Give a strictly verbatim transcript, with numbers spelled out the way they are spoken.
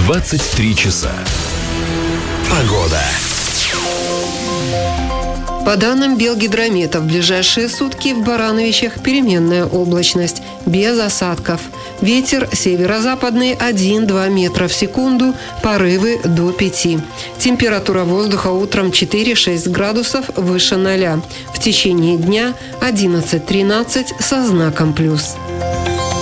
двадцать три часа. Погода. По данным Белгидромета, в ближайшие сутки в Барановичах переменная облачность, без осадков. Ветер северо-западный один-два метра в секунду, порывы до пяти. Температура воздуха утром четыре-шесть градусов выше ноля. В течение дня одиннадцать-тринадцать со знаком плюс.